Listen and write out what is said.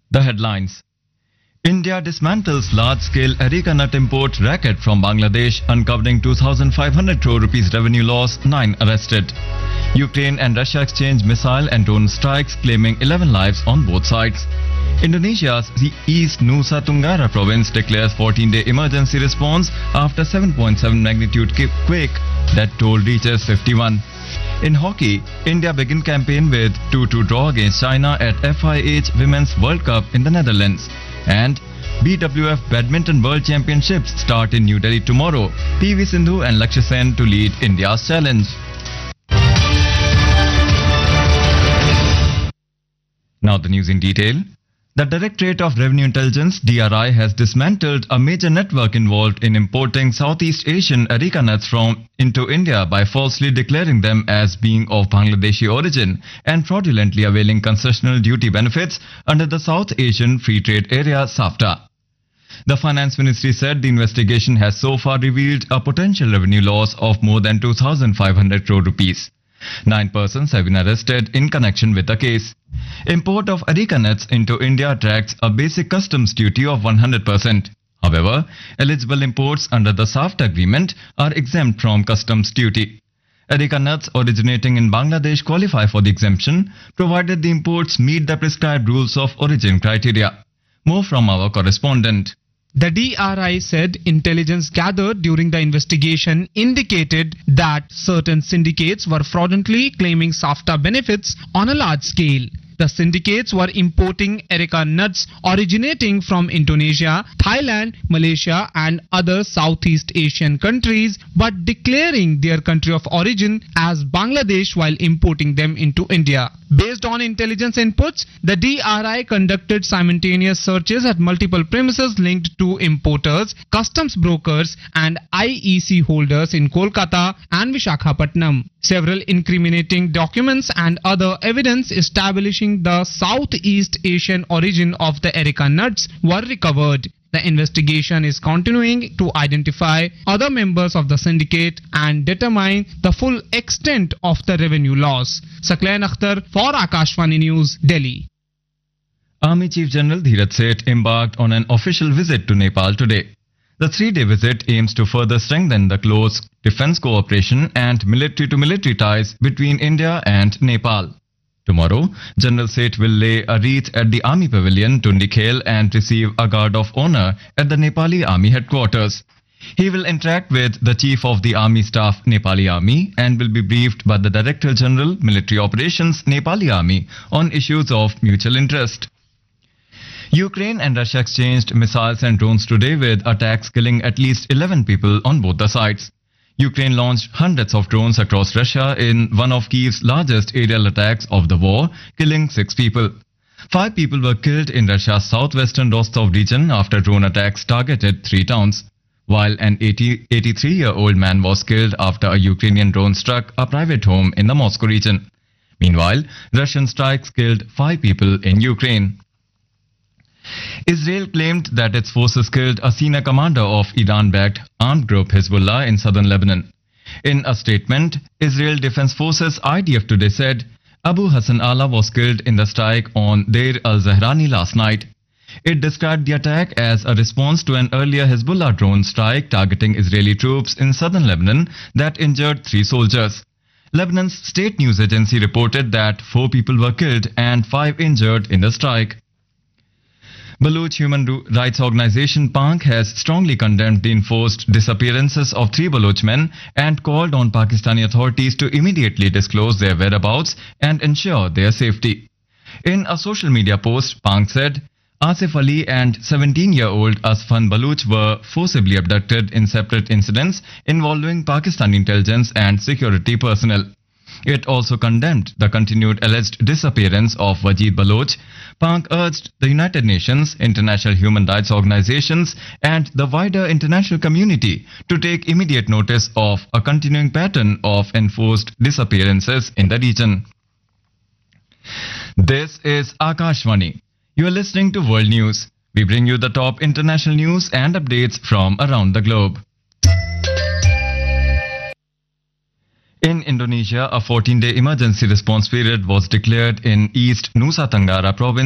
The headlines. India dismantles large-scale areca nut import racket from Bangladesh, uncovering 2,500 crore rupees revenue loss, 9 arrested. Ukraine and Russia exchange missile and drone strikes, claiming 11 lives on both sides. Indonesia's East Nusa Tenggara province declares 14-day emergency response after 7.7 magnitude quake that toll reaches 51. In hockey, India begin campaign with 2-2 draw against China at FIH Women's World Cup in the Netherlands. And BWF Badminton World Championships start in New Delhi tomorrow. PV Sindhu and Lakshya Sen to lead India's challenge. Now the news in detail. The Directorate of Revenue Intelligence (DRI) has dismantled a major network involved in importing Southeast Asian areca nuts into India by falsely declaring them as being of Bangladeshi origin and fraudulently availing concessional duty benefits under the South Asian Free Trade Area (SAFTA). The Finance Ministry said the investigation has so far revealed a potential revenue loss of more than 2,500 crore rupees. 9 persons have been arrested in connection with the case. Import of areca nuts into India attracts a basic customs duty of 100%. However, eligible imports under the SAFTA agreement are exempt from customs duty. Areca nuts originating in Bangladesh qualify for the exemption, provided the imports meet the prescribed rules of origin criteria. More from our correspondent. The DRI said intelligence gathered during the investigation indicated that certain syndicates were fraudulently claiming SAFTA benefits on a large scale. The syndicates were importing areca nuts originating from Indonesia, Thailand, Malaysia and other Southeast Asian countries, but declaring their country of origin as Bangladesh while importing them into India. Based on intelligence inputs, the DRI conducted simultaneous searches at multiple premises linked to importers, customs brokers and IEC holders in Kolkata and Visakhapatnam. Several incriminating documents and other evidence establishing the Southeast Asian origin of the areca nuts were recovered. The investigation is continuing to identify other members of the syndicate and determine the full extent of the revenue loss. Saklain Akhtar for Akashvani News, Delhi. Army Chief General Dheeraj Seth embarked on an official visit to Nepal today. The 3-day visit aims to further strengthen the close defense cooperation and military-to-military ties between India and Nepal. Tomorrow, General Seth will lay a wreath at the Army Pavilion, Tundikhel, and receive a guard of honor at the Nepali Army headquarters. He will interact with the Chief of the Army Staff, Nepali Army, and will be briefed by the Director General, Military Operations, Nepali Army on issues of mutual interest. Ukraine and Russia exchanged missiles and drones today, with attacks killing at least 11 people on both the sides. Ukraine launched hundreds of drones across Russia in one of Kyiv's largest aerial attacks of the war, killing 6 people. 5 people were killed in Russia's southwestern Rostov region after drone attacks targeted 3 towns, while an 83-year-old man was killed after a Ukrainian drone struck a private home in the Moscow region. Meanwhile, Russian strikes killed 5 people in Ukraine. Israel claimed that its forces killed a senior commander of Iran-backed armed group Hezbollah in southern Lebanon. In a statement, Israel Defense Forces IDF today said Abu Hassan Allah was killed in the strike on Deir al-Zahrani last night. It described the attack as a response to an earlier Hezbollah drone strike targeting Israeli troops in southern Lebanon that injured 3 soldiers. Lebanon's state news agency reported that 4 people were killed and 5 injured in the strike. Baloch human rights organization PANK has strongly condemned the enforced disappearances of 3 Baloch men and called on Pakistani authorities to immediately disclose their whereabouts and ensure their safety. In a social media post, PANK said Asif Ali and 17-year-old Asfan Baloch were forcibly abducted in separate incidents involving Pakistani intelligence and security personnel. It also condemned the continued alleged disappearance of Wajid Baloch. PANK urged the United Nations, international human rights organizations and the wider international community to take immediate notice of a continuing pattern of enforced disappearances in the region. This is Akashvani. You are listening to World News. We bring you the top international news and updates from around the globe. In Indonesia, a 14-day emergency response period was declared in East Nusa Tenggara province